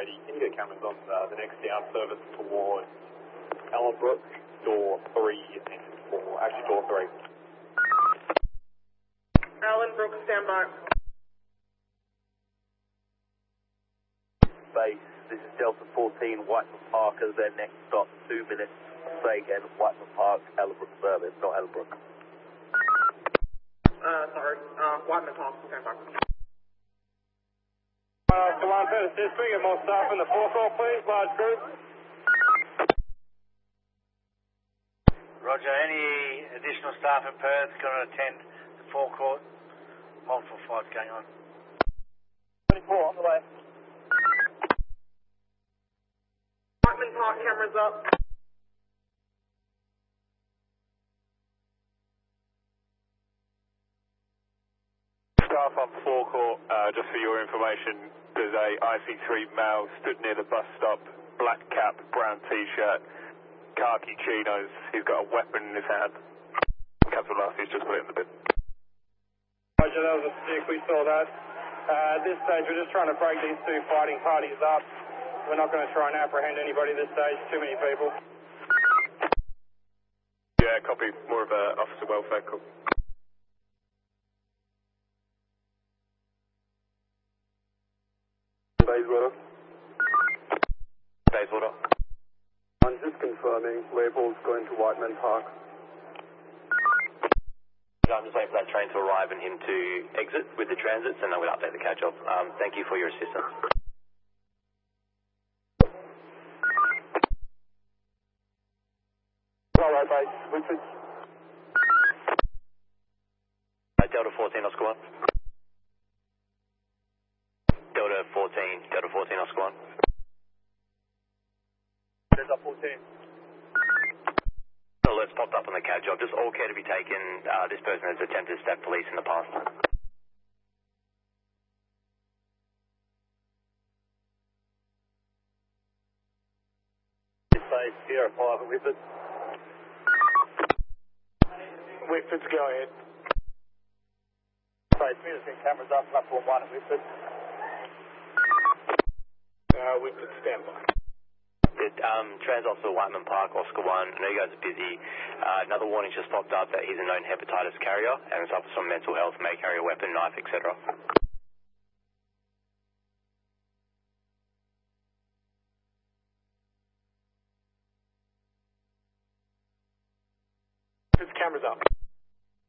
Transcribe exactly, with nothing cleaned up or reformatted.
eighty. Can you get cameras on uh, the next down service towards Ellenbrook, door three and four, actually door three. Ellenbrook, stand by. Base, this is Delta fourteen, Whiteman Park as their next stop, two minutes. Say again, Whiteman Park, Ellenbrook service, not Ellenbrook. Uh, sorry, uh, Whiteman Park, stand by. Uh, come on, Perth, can we get more staff in the forecourt, please, large group? Roger, any additional staff in Perth going to attend the forecourt? Multiple flights going on. twenty-four on the way. Whiteman Park, cameras up. Staff on forecourt, uh, just for your information, there's a I C three male stood near the bus stop, black cap, brown t-shirt, khaki chinos. He's got a weapon in his hand. Captain Lassie just put it in the bin. Roger, that was a stick, we saw that. Uh, at this stage, we're just trying to break these two fighting parties up. We're not going to try and apprehend anybody at this stage, too many people. Yeah, copy. More of a officer welfare call. Bayswater. Bayswater. I'm just confirming, labels going to Whiteman Park. I'm just waiting for that train to arrive and him to exit with the transits, and then we'll update the catch up. Um, thank you for your assistance. Alright, base. Richard. Uh, Delta fourteen, Oscar one. Delta fourteen, Delta fourteen, Oscar one. Delta fourteen. Alerts popped up on the CAD job. Just all care to be taken. Uh, this person has attempted to stab police in the past. Base, Sierra five at Whippet. Whippet's go ahead. Base, we just get cameras up, platform one at Whippet. Uh, Whippet, stand by. Um, Trans Officer Whiteman Park, Oscar one. I know you guys are busy. Uh, another warning just popped up that he's a known hepatitis carrier and is up for some mental health, may carry a weapon, knife, et cetera.